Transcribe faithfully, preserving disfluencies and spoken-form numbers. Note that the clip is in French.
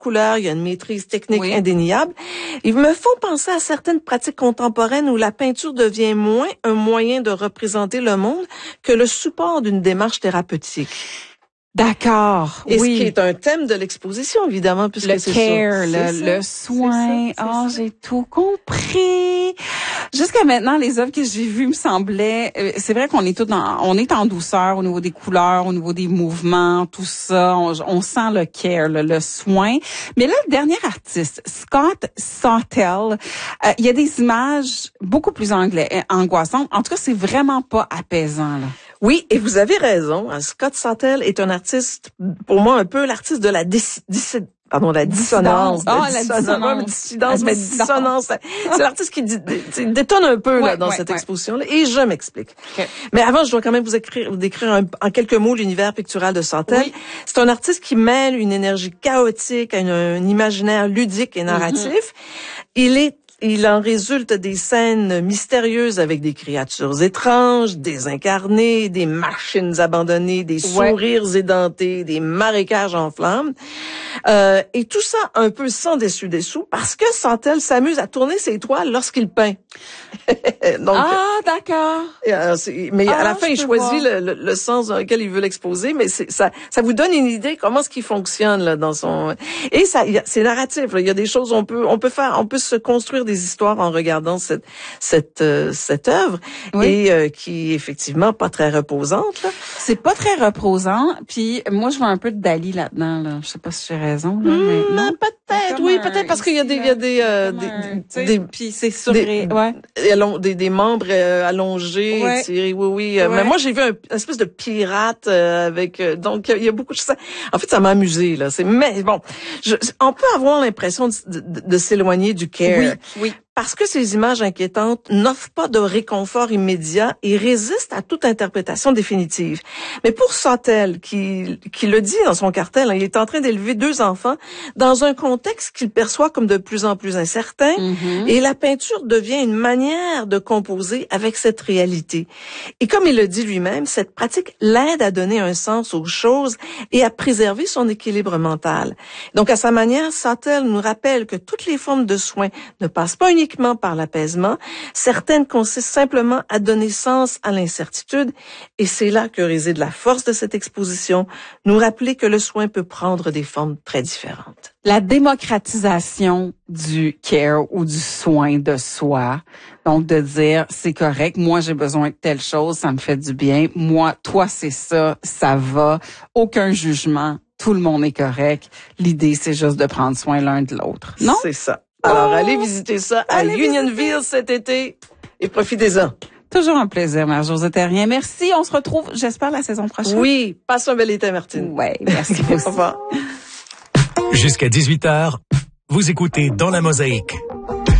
couleurs, il y a une maîtrise technique oui. indéniable. Il me faut penser à certaines pratiques contemporaines où la peinture devient moins un moyen de représenter le monde que le support d'une démarche thérapeutique. D'accord, Et oui. ce qui est un thème de l'exposition, évidemment, puisque le c'est care, ça. le, C'est le ça, soin. c'est ça, Oh, c'est j'ai tout compris. Jusqu'à maintenant, les œuvres que j'ai vues me semblaient, euh, c'est vrai qu'on est tout dans, on est en douceur au niveau des couleurs, au niveau des mouvements, tout ça. On, on sent le care, le, le soin. Mais là, le dernier artiste, Scott Sawtelle, euh, il y a des images beaucoup plus anglais, angoissantes. En tout cas, c'est vraiment pas apaisant, là. Oui, et vous avez raison. Scott Sawtelle est un artiste, pour moi, un peu l'artiste de la dis, dis, pardon, la dissonance. Ah, la la dissonance. dissonance. dissidence, La mais dissidence. dissonance. C'est l'artiste qui dit, détonne un peu, ouais, là, dans ouais, cette ouais. exposition-là. Et je m'explique. Okay. Mais avant, je dois quand même vous écrire, vous décrire un, en quelques mots l'univers pictural de Sawtelle. Oui. C'est un artiste qui mêle une énergie chaotique à une, un imaginaire ludique et narratif. Mm-hmm. Il est Il en résulte des scènes mystérieuses avec des créatures étranges, désincarnées, des machines abandonnées, des sourires ouais. édentés, des marécages en flammes. Euh, et tout ça un peu sans dessus-dessous parce que Sawtelle s'amuse à tourner ses toiles lorsqu'il peint. Donc, ah, d'accord. Euh, mais ah, à la fin, il choisit le, le, le sens dans lequel il veut l'exposer, mais c'est, ça, ça vous donne une idée comment est-ce qu'il fonctionne là dans son. Et ça, c'est narratif. Là. Il y a des choses on peut, on peut faire, on peut se construire des histoires en regardant cette cette euh, cette œuvre oui. et euh, qui est effectivement pas très reposante. Là. C'est pas très reposant. Puis moi, je vois un peu de Dali là-dedans. Là. Je sais pas si j'ai raison. Là, mmh, mais non. Peut-être, oui, peut-être parce qu'il y a des, il y a des, euh, des, un, des, puis c'est sur des, ouais. des, des membres euh, allongés, ouais. étirés, oui, oui. Euh, ouais. Mais moi, j'ai vu un, une espèce de pirate euh, avec, euh, donc il y a beaucoup de choses. En fait, ça m'a amusé là. C'est, mais bon, je, on peut avoir l'impression de, de, de s'éloigner du care. Oui, oui. Parce que ces images inquiétantes n'offrent pas de réconfort immédiat et résistent à toute interprétation définitive. Mais pour Sawtelle, qui, qui le dit dans son cartel, hein, il est en train d'élever deux enfants dans un contexte qu'il perçoit comme de plus en plus incertain, mm-hmm. et la peinture devient une manière de composer avec cette réalité. Et comme il le dit lui-même, cette pratique l'aide à donner un sens aux choses et à préserver son équilibre mental. Donc à sa manière, Sawtelle nous rappelle que toutes les formes de soins ne passent pas uniquement uniquement par l'apaisement, certaines consistent simplement à donner sens à l'incertitude, et c'est là que réside la force de cette exposition, nous rappeler que le soin peut prendre des formes très différentes. La démocratisation du care ou du soin de soi, donc de dire c'est correct, moi j'ai besoin de telle chose, ça me fait du bien, moi, toi c'est ça, ça va, aucun jugement, tout le monde est correct, l'idée c'est juste de prendre soin l'un de l'autre, non? C'est ça. Alors, oh, allez visiter ça à Unionville visiter. cet été et profitez-en. Toujours un plaisir, Mère-Josée Terrien. Merci. On se retrouve, j'espère, la saison prochaine. Oui. Passe un bel été, Martine. Oui, merci. Au revoir. Jusqu'à dix-huit heures, vous écoutez Dans la Mosaïque.